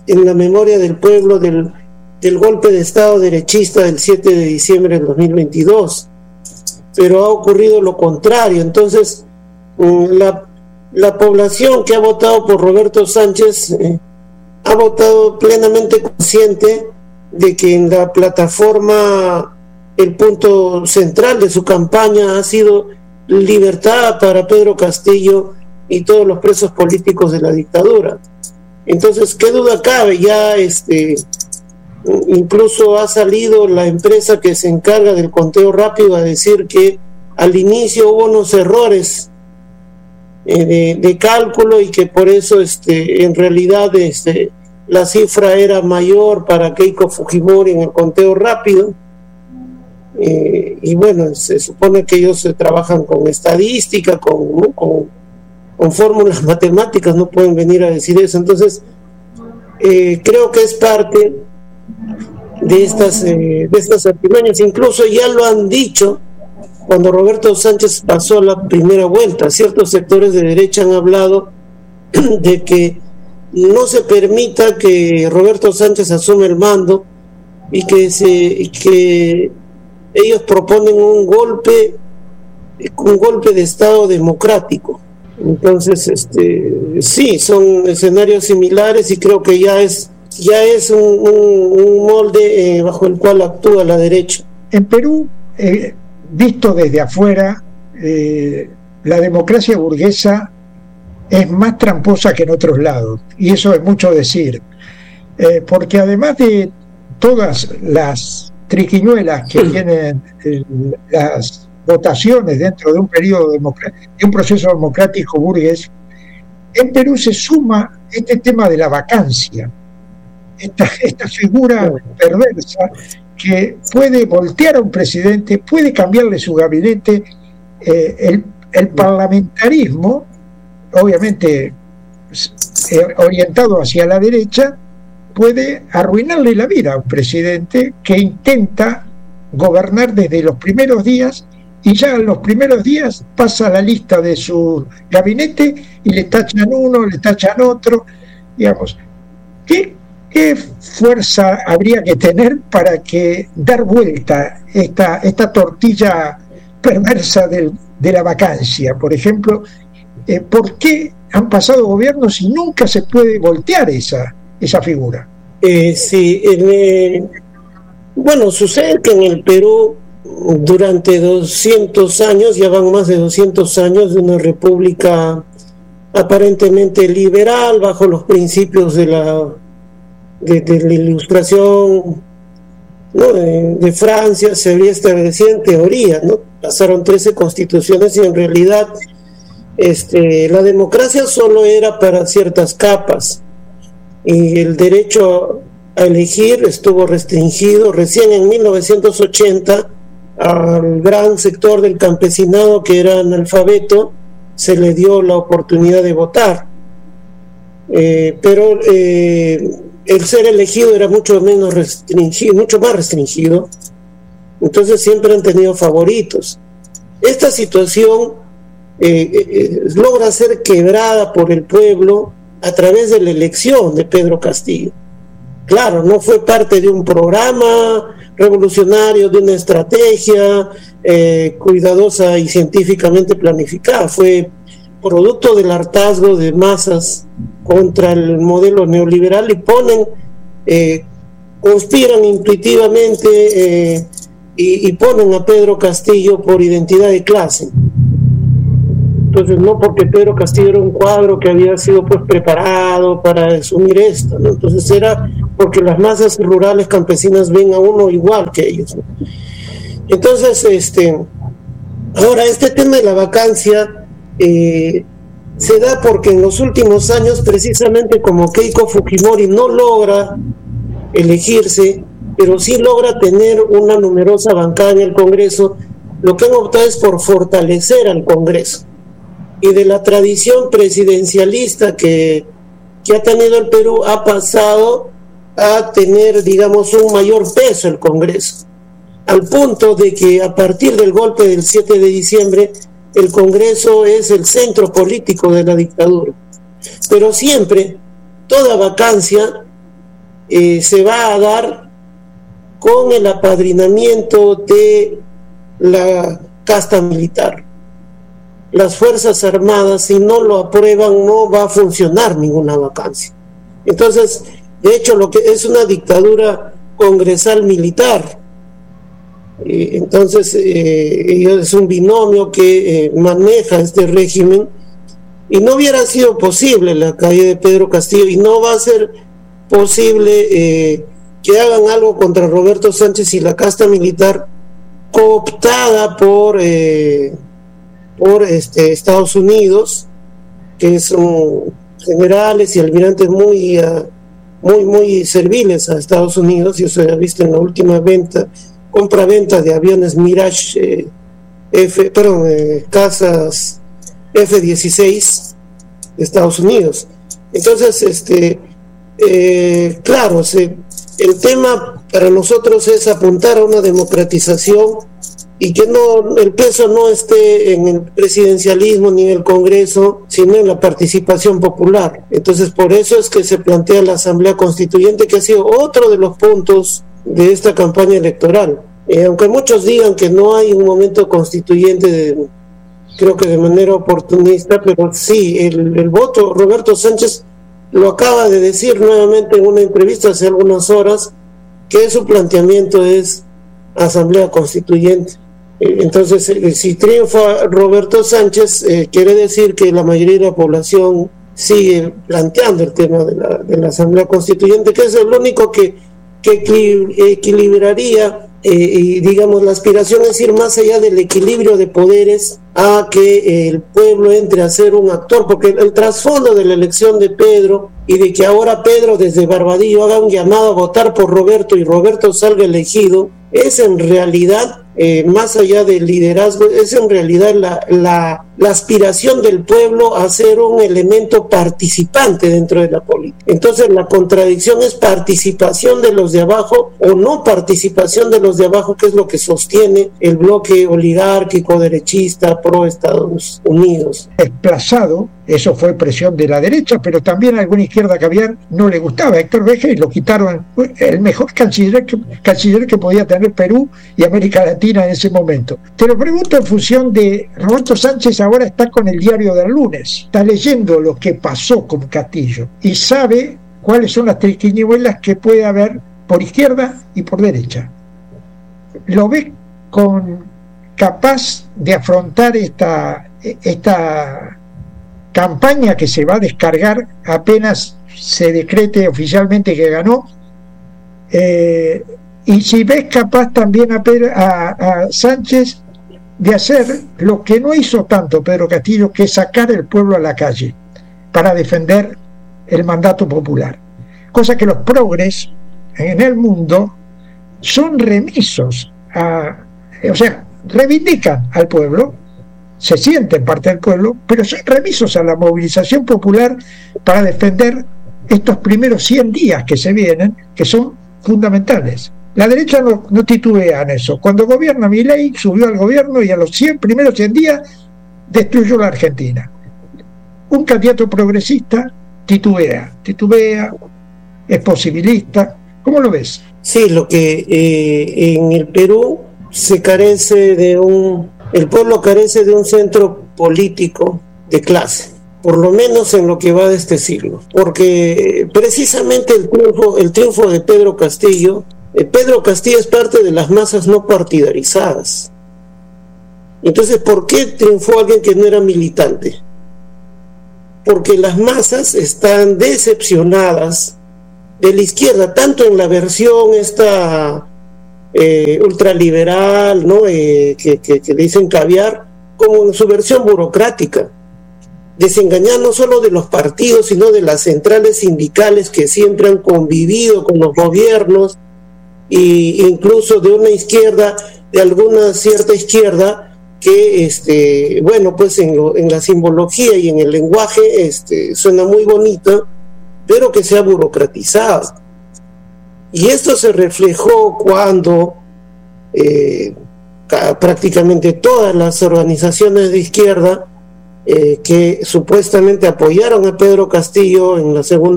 en la memoria del pueblo del golpe de Estado derechista del 7 de diciembre del 2022, pero ha ocurrido lo contrario. Entonces, la población que ha votado por Roberto Sánchez ha votado plenamente consciente de que en la plataforma el punto central de su campaña ha sido libertad para Pedro Castillo y todos los presos políticos de la dictadura. Entonces, ¿qué duda cabe? Ya incluso ha salido la empresa que se encarga del conteo rápido a decir que al inicio hubo unos errores de cálculo y que por eso en realidad la cifra era mayor para Keiko Fujimori en el conteo rápido. Y bueno, se supone que ellos trabajan con estadística, con fórmulas matemáticas, no pueden venir a decir eso. Entonces, creo que es parte de estas artimañas. Incluso ya lo han dicho cuando Roberto Sánchez pasó la primera vuelta. Ciertos sectores de derecha han hablado de que no se permita que Roberto Sánchez asuma el mando y que ellos proponen un golpe de Estado democrático. Entonces, sí, son escenarios similares y creo que ya es un molde bajo el cual actúa la derecha. En Perú, visto desde afuera, la democracia burguesa es más tramposa que en otros lados, y eso es mucho decir, porque además de todas las triquiñuelas que tienen las votaciones dentro de un periodo de un proceso democrático burgués, en Perú se suma este tema de la vacancia, esta figura perversa que puede voltear a un presidente, puede cambiarle su gabinete. El parlamentarismo, obviamente orientado hacia la derecha, puede arruinarle la vida a un presidente que intenta gobernar desde los primeros días, y ya en los primeros días pasa la lista de su gabinete y le tachan uno, le tachan otro, digamos. ¿Qué fuerza habría que tener para que dar vuelta esta tortilla perversa de la vacancia? Por ejemplo, ¿por qué han pasado gobiernos y nunca se puede voltear esa figura? Sí, bueno, sucede que en el Perú durante 200 años, ya van más de 200 años de una república aparentemente liberal bajo los principios de la Ilustración, ¿no? de Francia, se había establecido en teoría, ¿no? Pasaron 13 constituciones y en realidad la democracia solo era para ciertas capas y el derecho a elegir estuvo restringido. Recién en 1980 al gran sector del campesinado que era analfabeto se le dio la oportunidad de votar, pero el ser elegido era mucho más restringido, entonces siempre han tenido favoritos. Esta situación logra ser quebrada por el pueblo a través de la elección de Pedro Castillo. Claro, no fue parte de un programa revolucionario, de una estrategia cuidadosa y científicamente planificada, fue producto del hartazgo de masas contra el modelo neoliberal y conspiran intuitivamente y ponen a Pedro Castillo por identidad de clase. Entonces, no porque Pedro Castillo era un cuadro que había sido pues preparado para asumir esto, ¿no? Entonces era porque las masas rurales campesinas ven a uno igual que ellos, ¿no? Entonces, ahora este tema de la vacancia se da porque en los últimos años, precisamente como Keiko Fujimori no logra elegirse, pero sí logra tener una numerosa bancada en el Congreso, lo que han optado es por fortalecer al Congreso. Y de la tradición presidencialista que ha tenido el Perú, ha pasado a tener, digamos, un mayor peso el Congreso, al punto de que a partir del golpe del 7 de diciembre, el Congreso es el centro político de la dictadura. Pero siempre, toda vacancia se va a dar con el apadrinamiento de la casta militar. Las Fuerzas Armadas, si no lo aprueban, no va a funcionar ninguna vacancia. Entonces, de hecho, lo que es una dictadura congresal militar. Entonces, es un binomio que maneja este régimen, y no hubiera sido posible la caída de Pedro Castillo, y no va a ser posible que hagan algo contra Roberto Sánchez y la casta militar cooptada por Estados Unidos, que son generales y almirantes muy serviles a Estados Unidos, y eso se ha visto en la última compra-venta de aviones Mirage, casas F-16 de Estados Unidos. Entonces, claro, el tema para nosotros es apuntar a una democratización y que el peso no esté en el presidencialismo ni en el Congreso, sino en la participación popular. Entonces, por eso es que se plantea la Asamblea Constituyente, que ha sido otro de los puntos de esta campaña electoral. Aunque muchos digan que no hay un momento constituyente, creo que de manera oportunista, pero sí, el voto, Roberto Sánchez lo acaba de decir nuevamente en una entrevista hace algunas horas, que su planteamiento es Asamblea Constituyente. Entonces, si triunfa Roberto Sánchez, quiere decir que la mayoría de la población sigue planteando el tema de la Asamblea Constituyente, que es el único que equilibraría, y digamos, la aspiración es ir más allá del equilibrio de poderes a que el pueblo entre a ser un actor, porque el trasfondo de la elección de Pedro y de que ahora Pedro desde Barbadillo haga un llamado a votar por Roberto y Roberto salga elegido, es en realidad, más allá del liderazgo, es en realidad la aspiración del pueblo a ser un elemento participante dentro de la política. Entonces, la contradicción es participación de los de abajo o no participación de los de abajo, que es lo que sostiene el bloque oligárquico derechista pro Estados Unidos. Desplazado, eso fue presión de la derecha, pero también a alguna izquierda caviar no le gustaba a Héctor Béjar y lo quitaron, el mejor canciller que podía tener Perú y América Latina en ese momento. Te lo pregunto en función de Roberto Sánchez. Ahora está con el diario del lunes, está leyendo lo que pasó con Castillo y sabe cuáles son las triquiñuelas que puede haber por izquierda y por derecha. ¿Lo ves capaz de afrontar esta campaña que se va a descargar apenas se decrete oficialmente que ganó? Y si ves capaz también a Sánchez de hacer lo que no hizo tanto Pedro Castillo, que es sacar el pueblo a la calle para defender el mandato popular, cosa que los progres en el mundo son remisos o sea, reivindican al pueblo, se sienten parte del pueblo, pero son remisos a la movilización popular para defender estos primeros 100 días que se vienen, que son fundamentales. La derecha no titubea en eso. Cuando gobierna Milei, subió al gobierno y a los primeros 100 días destruyó la Argentina. Un candidato progresista titubea, es posibilista. ¿Cómo lo ves? Sí, lo que en el Perú se carece el pueblo carece de un centro político de clase, por lo menos en lo que va de este siglo, porque precisamente el triunfo de Pedro Castillo es parte de las masas no partidarizadas. Entonces, ¿por qué triunfó alguien que no era militante? Porque las masas están decepcionadas de la izquierda, tanto en la versión ultraliberal, ¿no? Que le dicen caviar, como en su versión burocrática, desengañada no solo de los partidos, sino de las centrales sindicales que siempre han convivido con los gobiernos, e incluso de una izquierda, de alguna cierta izquierda, que bueno, pues en la simbología y en el lenguaje suena muy bonita, pero que se ha burocratizado. Y esto se reflejó cuando prácticamente todas las organizaciones de izquierda que supuestamente apoyaron a Pedro Castillo en la segunda